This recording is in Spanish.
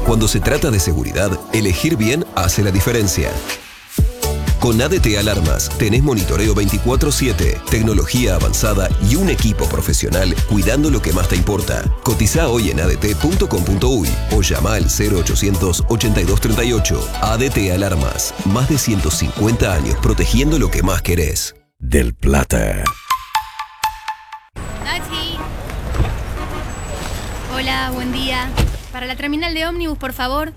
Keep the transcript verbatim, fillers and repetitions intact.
Cuando se trata de seguridad, elegir bien hace la diferencia. Con A D T Alarmas tenés monitoreo veinticuatro siete, tecnología avanzada y un equipo profesional cuidando lo que más te importa. Cotiza hoy en a d t punto com punto u y o llama al cero ochocientos ochenta y dos treinta y ocho. A D T Alarmas, más de ciento cincuenta años protegiendo lo que más querés. Del Plata. Taxi. Hola, buen día. Para la terminal de ómnibus, por favor.